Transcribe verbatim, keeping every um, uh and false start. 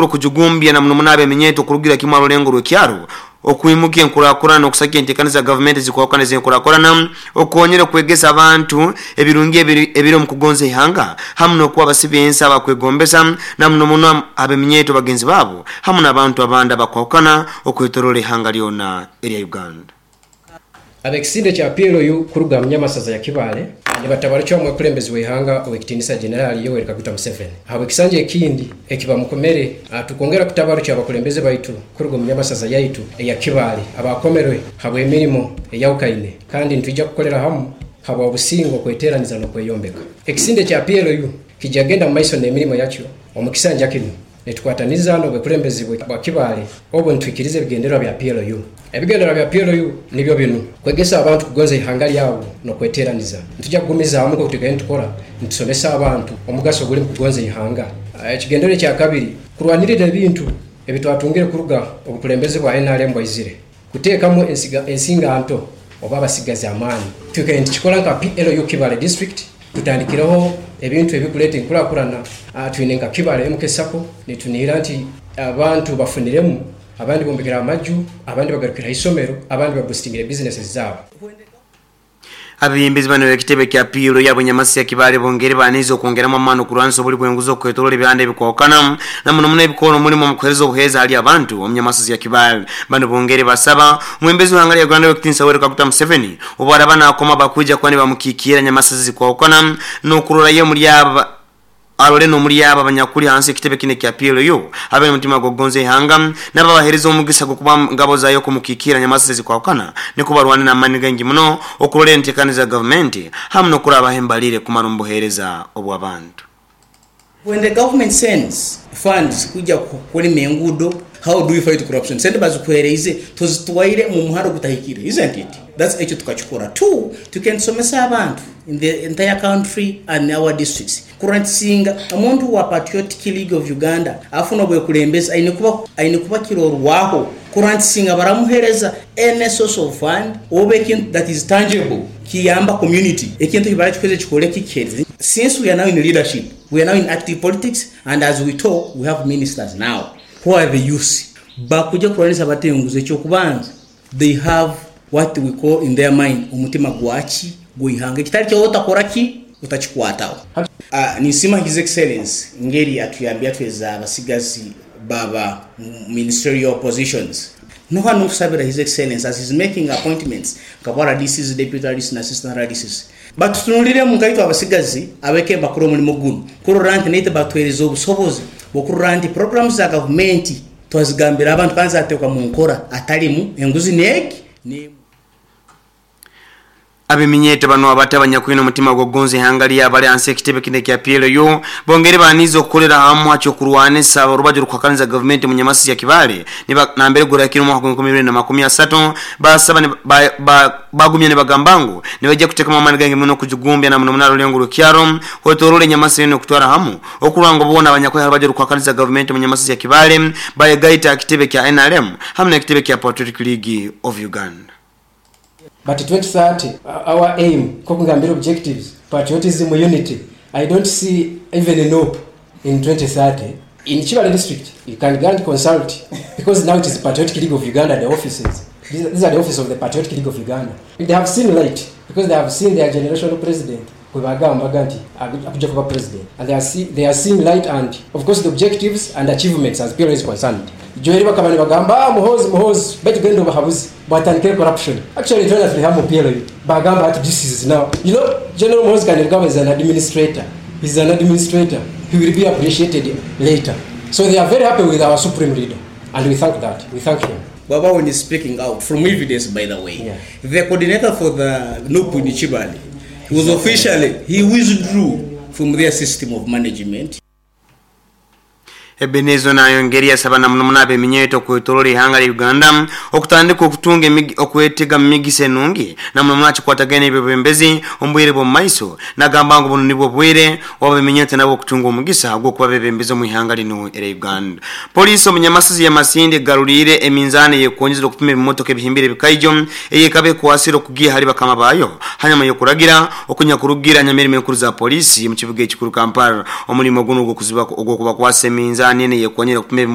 ko kujugumbya na munabe minyeto kurugira kimaro lengo rw'ekyaro okuimuka enkurakurana okusaka entekaniza government zikwakaneza enkurakurana okonyera kwegesa abantu ebirungi ebiro mu kugonza ihanga hamwe no kuba basibensa bakwegombesa na muno muno abeminyeto bagenzi babo hamwe n'abantu abanda bakwakana okwetorola ihanga lyona eri Uganda. Abekisinde kya P L U kuruga munyamasaza ya Kibale ne batabara cyo mu kulembezi wehanga owekitinisa general Yoweri Kaguta Museveni. Hawe kisanje ekindi ekiba mukomere atukongera kutabara cyo abakulembeze baitu kuruga munyamasaza yaitu ya Kibale abakomerwe habwe emirimo eyawukaine kandi ntujja kukolera hamu habwa obusingo kweteraniza no kweyombeka. Ekisinde kya P L U kijagenda mu maiso n'emirimo yakyo omukisanja kino netukwataniza no bekulembezi bwa Kibale obo ntwikirize bigendera bya P L U. Ebigendera bya P L U nibyo bino kwegesa abantu kugonza ihanga lyabo no kweteraniza ntujja kugumiza hamwe ko tukagenda tukora ntusomesa abantu omugaso guli mu kugonza ihanga. Ekigendero kya kabiri kurwanirira ebintu ebitwatungire kuruga obukulembeze bwa N R M bwizire kuteekamu ensiga ensinga nto oba basigaza amani tukagenda tukikola nka P L U Kibale district tutandikiraho ebintu ebikulete nkulakurana atwinenga Kibale mukesako netunira nti abantu bafuniremu abandi bombekera amaju abandi bagarukira isomero abandi babustingire businesses zabo. Abiyimbizi bano ekitebe kya P L U yabo nyamasi ya Kibale bongere banizo kwongera mu mano kuranso buli bwenguzo kwetolola ebyande bikokana na muno muno ebikono muri mu mukweza obuheza ali abantu omnyamasi ya Kibale bano bongere basaba mwembezi wangali ya Uganda Wekitinisa Yoweri Kaguta Museveni obara bana akoma bakuja kwani bamukikira nyamasi zikokana no kurola ye muri aba alole no muri aba banyakuri hanse kitebe kine kya P L U abe mutima gogonze ihanga naba bahereza omugisa kukuba ngabo zayo kumukikira nyamasi zikwakana ne kubarwana na maniga ngi muno okulole entekaniza government hamno kuraba hembalire kumarumbo hereza obwabantu. When the government sends funds kuja kuli mengudo, how do we fight corruption? Send bazukwereze tozitwaire mu muharo gutahikire, isn't it? That's echo tukachukura. Two, tukensomesa abantu in the entire country and our districts. Current singa umuntu wa Patriotic League of Uganda afuna bwe kulembeza ainikuba ainikuba kiroro waho current singa baramuhereza any source of fund obekin that is tangible kiyamba community ekintu kibara kikweze kikole kikeze. Since we are now in leadership, we are now in active politics, and as we talk we have ministers now who are the youth bakuja kuranisa batenguze cyo kubanza they have what we call in their mind umutima gwachi guihanga kitari cyo utakoraki utachikwataho. Uh, nisima his excellence ngeri atuyambia tweza abasigazi baba ministerial positions no one of sabira his excellence as he's making appointments kabara D Cs deputy D Cs and assistant D Cs but tunulire mungaito abasigazi abeke bakuru muri muguno kururanti nite batwereza obusobozi bokururanti programs za government twazigambira abantu kanza ateka mu nkora atalimu enguzi neki ni abiminyeto bano abatabanya kwino mutima gogonze hangali abali anse kitebe kine kya P L U bongere banizo kukolera hamu acho kurwanisa rubaje rukwakaniza government mu nyamasi ya Kibale niba nambere gura kino mu kumi na makumi asatu basaba bagumye ne bagambangu nibaje kuteka mu mani gange muno kujugumbya na muno munalo lengo rukyaro hotorole nyamasi no kutwara hamu okurango bona abanyakoya rubaje rukwakaniza government mu nyamasi ya Kibale baye gaita kitebe kya N R M hamna kitebe kya Patriotic League of Uganda. But twenty thirty, our aim, Kokungambira objectives, patriotism, unity, I don't see even a nope in twenty thirty. In Kibale district, you can go and consult, because now it is Patriotic League of Uganda, the offices. These, these are the offices of the Patriotic League of Uganda. They have seen light, because they have seen their generational president, president, and they are, see, they are seeing light and, of course, the objectives and achievements as P L U is concerned. Joeri bakamani bagamba muhozi muhozi betu gendo bahabuzi batanikere corruption. Actually trying to have P L U bagamba at this is now, you know, General Muhoozi Kainerugaba is an administrator. He's an administrator. He will be appreciated later. So they are very happy with our supreme leader, and we thank that. We thank him. Baba when he's speaking out from evidence, by the way, yeah. The coordinator for the Nupu in Kibale, he was officially he withdrew from their system of management. Ebenezo na yongeria sabana munabe minyeto kwetolori hanga li Uganda okutandika okutunga okwetega migise nungi na munachi kwatagene bebembezi ombwire bo maiso na gambango bono nibo bwire wabe minyete nabo okutunga omugisa gwo kuba bebembezo mu ihanga lino ere Uganda. Police omunyamasizi ya Masinde garulire eminzane yekongeza okupima ebimotoka ebihimbire bikaijo eyekabe kwasiro kugiye hali bakama bayo hanyuma yokuragira okunya kurugira nyamirime nkuru za police mu kibuga ekikuru Kampala omulimo guno gwo kuziba ogwo kuba kwaseminza nene yekonyera kupima